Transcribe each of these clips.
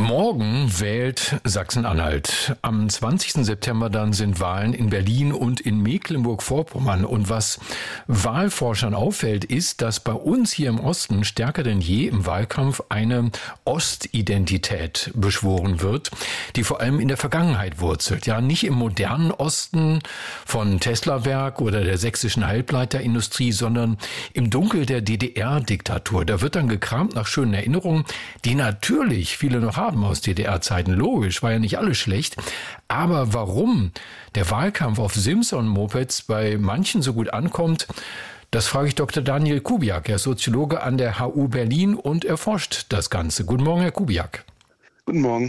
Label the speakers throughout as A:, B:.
A: Morgen wählt Sachsen-Anhalt. Am 20. September dann sind Wahlen in Berlin und in Mecklenburg-Vorpommern. Und was Wahlforschern auffällt, ist, dass bei uns hier im Osten stärker denn je im Wahlkampf eine Ostidentität beschworen wird, die vor allem in der Vergangenheit wurzelt. Ja, nicht im modernen Osten von Teslawerk oder der sächsischen Halbleiterindustrie, sondern im Dunkel der DDR-Diktatur. Da wird dann gekramt nach schönen Erinnerungen, die natürlich viele noch haben aus DDR-Zeiten. Logisch, war ja nicht alles schlecht. Aber warum der Wahlkampf auf Simson-Mopeds bei manchen so gut ankommt, das frage ich Dr. Daniel Kubiak. Er ist Soziologe an der HU Berlin und erforscht das Ganze. Guten Morgen, Herr Kubiak.
B: Guten Morgen.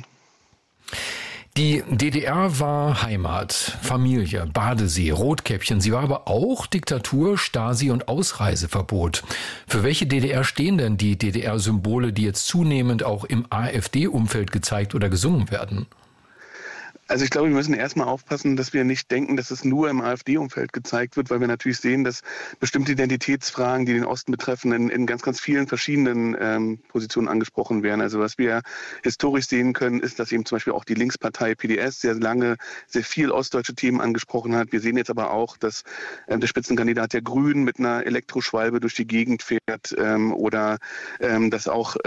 A: Die DDR war Heimat, Familie, Badesee, Rotkäppchen. Sie war aber auch Diktatur, Stasi und Ausreiseverbot. Für welche DDR stehen denn die DDR-Symbole, die jetzt zunehmend auch im AfD-Umfeld gezeigt oder gesungen werden?
B: Also ich glaube, wir müssen erstmal aufpassen, dass wir nicht denken, dass es nur im AfD-Umfeld gezeigt wird, weil wir natürlich sehen, dass bestimmte Identitätsfragen, die den Osten betreffen, in ganz, ganz vielen verschiedenen Positionen angesprochen werden. Also was wir historisch sehen können, ist, dass eben zum Beispiel auch die Linkspartei PDS sehr lange sehr viel ostdeutsche Themen angesprochen hat. Wir sehen jetzt aber auch, dass der Spitzenkandidat der Grünen mit einer Elektroschwalbe durch die Gegend fährt oder dass auch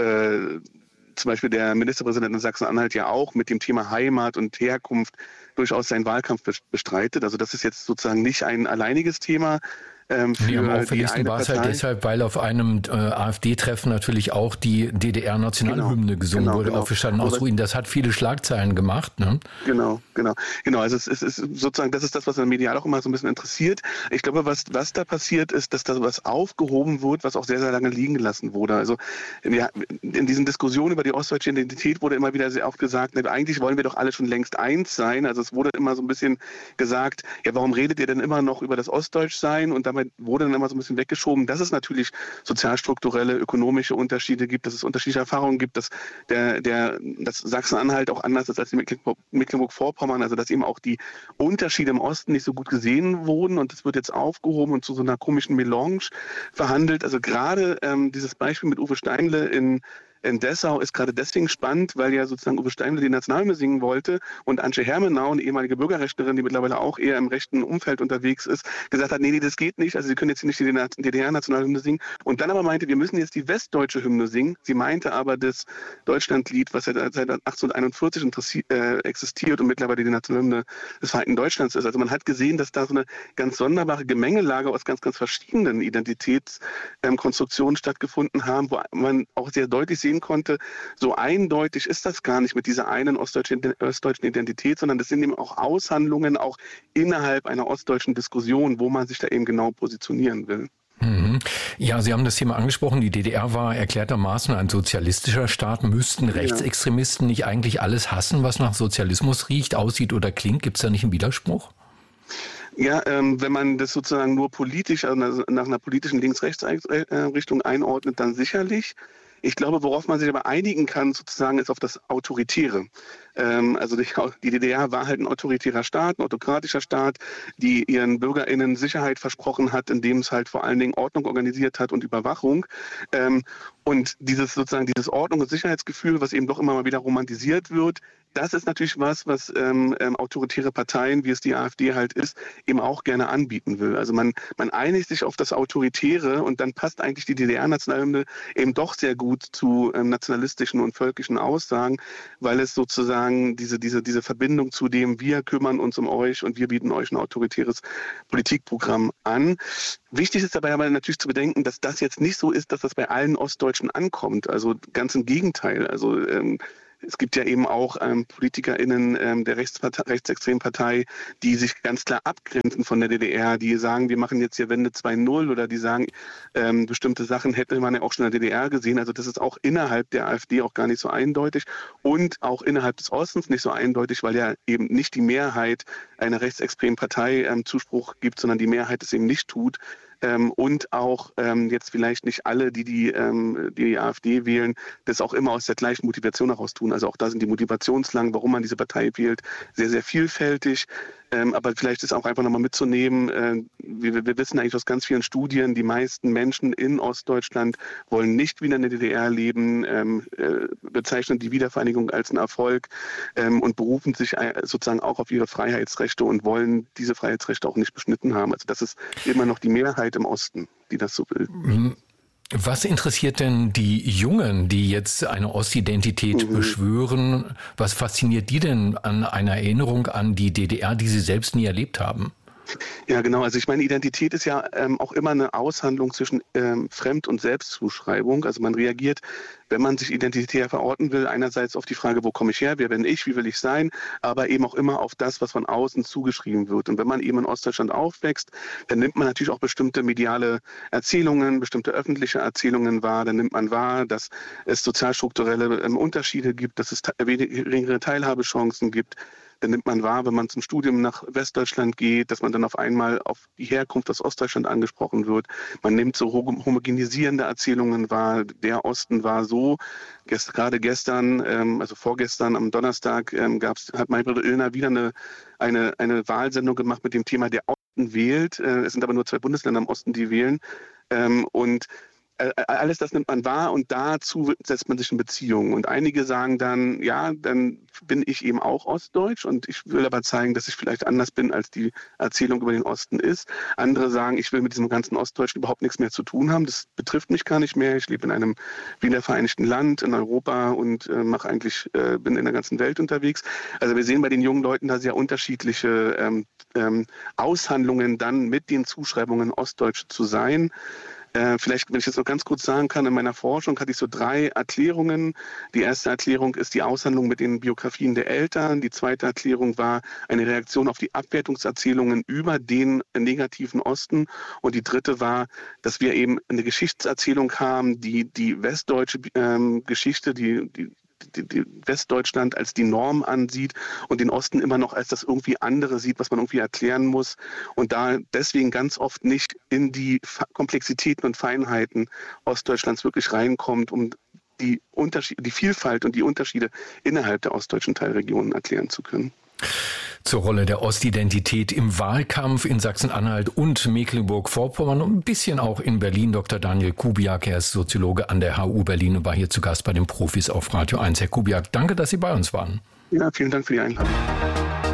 B: zum Beispiel der Ministerpräsident in Sachsen-Anhalt ja auch mit dem Thema Heimat und Herkunft durchaus seinen Wahlkampf bestreitet. Also das ist jetzt sozusagen nicht ein alleiniges Thema.
A: Für am auffälligsten war es halt deshalb, weil auf einem AfD-Treffen natürlich auch die DDR-Nationalhymne gesungen wurde, aufgestanden aus Ruinen. Das hat viele Schlagzeilen gemacht. Ne?
B: Genau. Also es ist sozusagen, das ist das, was in der Medial auch immer so ein bisschen interessiert. Ich glaube, was da passiert ist, dass da was aufgehoben wird, was auch sehr, sehr lange liegen gelassen wurde. Also in diesen Diskussionen über die ostdeutsche Identität wurde immer wieder sehr oft gesagt, eigentlich wollen wir doch alle schon längst eins sein. Also es wurde immer so ein bisschen gesagt, ja, warum redet ihr denn immer noch über das Ostdeutschsein? Und damit wurde dann immer so ein bisschen weggeschoben, dass es natürlich sozialstrukturelle, ökonomische Unterschiede gibt, dass es unterschiedliche Erfahrungen gibt, dass Sachsen-Anhalt auch anders ist als Mecklenburg-Vorpommern, also dass eben auch die Unterschiede im Osten nicht so gut gesehen wurden und das wird jetzt aufgehoben und zu so einer komischen Melange verhandelt. Also gerade dieses Beispiel mit Uwe Steinle in Dessau ist gerade deswegen spannend, weil ja sozusagen Uwe Steinle die Nationalhymne singen wollte und Antje Hermenau, eine ehemalige Bürgerrechtlerin, die mittlerweile auch eher im rechten Umfeld unterwegs ist, gesagt hat, nee, das geht nicht, also sie können jetzt nicht die DDR-Nationalhymne singen und dann aber meinte, wir müssen jetzt die westdeutsche Hymne singen. Sie meinte aber das Deutschlandlied, was ja seit 1841 existiert und mittlerweile die Nationalhymne des Vereinten Deutschlands ist. Also man hat gesehen, dass da so eine ganz sonderbare Gemengelage aus ganz, ganz verschiedenen Identitätskonstruktionen stattgefunden haben, wo man auch sehr deutlich sehen konnte, so eindeutig ist das gar nicht mit dieser einen ostdeutschen Identität, sondern das sind eben auch Aushandlungen, auch innerhalb einer ostdeutschen Diskussion, wo man sich da eben genau positionieren will.
A: Ja, Sie haben das Thema angesprochen. Die DDR war erklärtermaßen ein sozialistischer Staat. Müssten Rechtsextremisten nicht eigentlich alles hassen, was nach Sozialismus riecht, aussieht oder klingt? Gibt es da nicht einen Widerspruch?
B: Ja, wenn man das sozusagen nur politisch, also nach einer politischen Links-Rechts-Richtung einordnet, dann sicherlich. Ich glaube, worauf man sich aber einigen kann, sozusagen, ist auf das Autoritäre. Also die DDR war halt ein autoritärer Staat, ein autokratischer Staat, die ihren BürgerInnen Sicherheit versprochen hat, indem es halt vor allen Dingen Ordnung organisiert hat und Überwachung. Und dieses Ordnung- und Sicherheitsgefühl, was eben doch immer mal wieder romantisiert wird, das ist natürlich was autoritäre Parteien, wie es die AfD halt ist, eben auch gerne anbieten will. Also man einigt sich auf das Autoritäre und dann passt eigentlich die DDR-Nationalhymne eben doch sehr gut zu nationalistischen und völkischen Aussagen, weil es sozusagen diese Verbindung zu dem, wir kümmern uns um euch und wir bieten euch ein autoritäres Politikprogramm an. Wichtig ist dabei aber natürlich zu bedenken, dass das jetzt nicht so ist, dass das bei allen Ostdeutschen ankommt. Also ganz im Gegenteil. Also es gibt ja eben auch PolitikerInnen der rechtsextremen Partei, die sich ganz klar abgrenzen von der DDR, die sagen, wir machen jetzt hier Wende 2.0 oder die sagen, bestimmte Sachen hätte man ja auch schon in der DDR gesehen. Also das ist auch innerhalb der AfD auch gar nicht so eindeutig und auch innerhalb des Ostens nicht so eindeutig, weil ja eben nicht die Mehrheit einer rechtsextremen Partei Zuspruch gibt, sondern die Mehrheit es eben nicht tut. Und auch jetzt vielleicht nicht alle, die AfD wählen, das auch immer aus der gleichen Motivation heraus tun. Also auch da sind die Motivationslagen, warum man diese Partei wählt, sehr, sehr vielfältig. Aber vielleicht ist auch einfach nochmal mitzunehmen, wir wissen eigentlich aus ganz vielen Studien, die meisten Menschen in Ostdeutschland wollen nicht wieder in der DDR leben, bezeichnen die Wiedervereinigung als einen Erfolg und berufen sich sozusagen auch auf ihre Freiheitsrechte und wollen diese Freiheitsrechte auch nicht beschnitten haben. Also das ist immer noch die Mehrheit im Osten, die das so will.
A: Was interessiert denn die Jungen, die jetzt eine Ostidentität beschwören? Was fasziniert die denn an einer Erinnerung an die DDR, die sie selbst nie erlebt haben?
B: Ja, genau. Also ich meine, Identität ist ja auch immer eine Aushandlung zwischen Fremd- und Selbstzuschreibung. Also man reagiert, wenn man sich identitär verorten will, einerseits auf die Frage, wo komme ich her, wer bin ich, wie will ich sein, aber eben auch immer auf das, was von außen zugeschrieben wird. Und wenn man eben in Ostdeutschland aufwächst, dann nimmt man natürlich auch bestimmte mediale Erzählungen, bestimmte öffentliche Erzählungen wahr. Dann nimmt man wahr, dass es sozialstrukturelle Unterschiede gibt, dass es geringere Teilhabechancen gibt. Dann nimmt man wahr, wenn man zum Studium nach Westdeutschland geht, dass man dann auf einmal auf die Herkunft aus Ostdeutschland angesprochen wird. Man nimmt so homogenisierende Erzählungen wahr. Der Osten war so. Gerade gestern, also vorgestern am Donnerstag, hat Maybrit Illner wieder eine Wahlsendung gemacht mit dem Thema Der Osten wählt. Es sind aber nur 2 Bundesländer im Osten, die wählen. Und alles das nimmt man wahr und dazu setzt man sich in Beziehung. Und einige sagen dann, ja, dann bin ich eben auch ostdeutsch und ich will aber zeigen, dass ich vielleicht anders bin, als die Erzählung über den Osten ist. Andere sagen, ich will mit diesem ganzen Ostdeutschen überhaupt nichts mehr zu tun haben. Das betrifft mich gar nicht mehr. Ich lebe in einem wiedervereinigten Land in Europa und bin in der ganzen Welt unterwegs. Also wir sehen bei den jungen Leuten da sehr unterschiedliche Aushandlungen dann mit den Zuschreibungen, Ostdeutsch zu sein. Vielleicht, wenn ich das noch ganz kurz sagen kann, in meiner Forschung hatte ich so 3 Erklärungen. Die erste Erklärung ist die Aushandlung mit den Biografien der Eltern. Die zweite Erklärung war eine Reaktion auf die Abwertungserzählungen über den negativen Osten. Und die dritte war, dass wir eben eine Geschichtserzählung haben, die westdeutsche Geschichte, die Westdeutschland als die Norm ansieht und den Osten immer noch als das irgendwie andere sieht, was man irgendwie erklären muss und da deswegen ganz oft nicht in die Komplexitäten und Feinheiten Ostdeutschlands wirklich reinkommt, um die Vielfalt und die Unterschiede innerhalb der ostdeutschen Teilregionen erklären zu können.
A: Zur Rolle der Ostidentität im Wahlkampf in Sachsen-Anhalt und Mecklenburg-Vorpommern und ein bisschen auch in Berlin. Dr. Daniel Kubiak, er ist Soziologe an der HU Berlin und war hier zu Gast bei den Profis auf Radio 1. Herr Kubiak, danke, dass Sie bei uns waren.
B: Ja, vielen Dank für die Einladung.